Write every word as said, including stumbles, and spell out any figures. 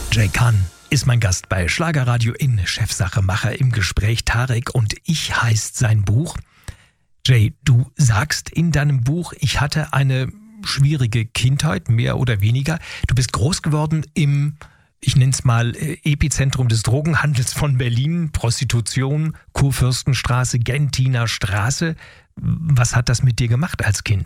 Jay Kahn ist mein Gast bei Schlagerradio in Chefsache Macher im Gespräch. Tarek und ich heißt sein Buch. Jay, du sagst in deinem Buch, ich hatte eine schwierige Kindheit, mehr oder weniger. Du bist groß geworden im, ich nenne es mal, Epizentrum des Drogenhandels von Berlin, Prostitution, Kurfürstenstraße, Gentiner Straße. Was hat das mit dir gemacht als Kind?